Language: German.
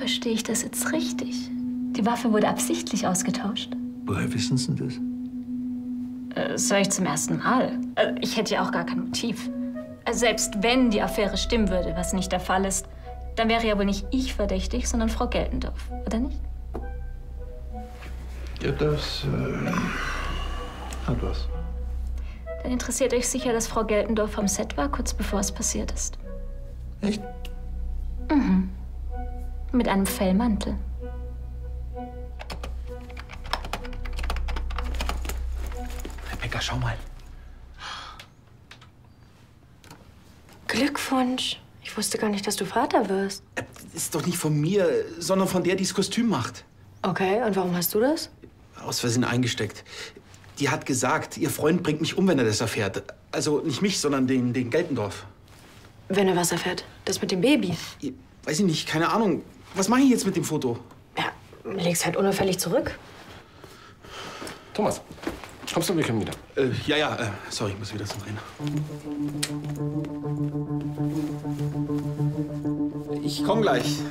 verstehe ich das jetzt richtig? Die Waffe wurde absichtlich ausgetauscht. Woher wissen Sie das? Das höre ich zum ersten Mal. Ich hätte ja auch gar kein Motiv. Selbst wenn die Affäre stimmen würde, was nicht der Fall ist, dann wäre ja wohl nicht ich verdächtig, sondern Frau Geltendorf, oder nicht? Ja, das hat was. Dann interessiert euch sicher, dass Frau Geltendorf am Set war, kurz bevor es passiert ist. Echt? Mhm. Mit einem Fellmantel. Rebecca, schau mal. Glückwunsch. Ich wusste gar nicht, dass du Vater wirst. Das ist doch nicht von mir, sondern von der, die das Kostüm macht. Okay, und warum hast du das? Aus Versehen eingesteckt. Die hat gesagt, ihr Freund bringt mich um, wenn er das erfährt. Also nicht mich, sondern den Geltendorf. Wenn er was erfährt. Das mit dem Baby. Weiß ich nicht, keine Ahnung. Was mache ich jetzt mit dem Foto? Ja, leg's halt unauffällig zurück. Thomas, kommst du? Wir kommen wieder. Sorry, ich muss wieder zum Rennen. Ich komm gleich.